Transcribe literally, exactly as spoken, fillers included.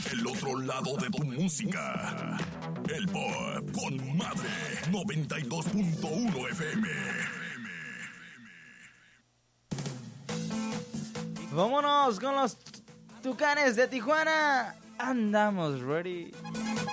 El otro lado de tu música. El Pop con Madre noventa y dos punto uno F M. Vámonos con los Tucanes de Tijuana. Andamos ready.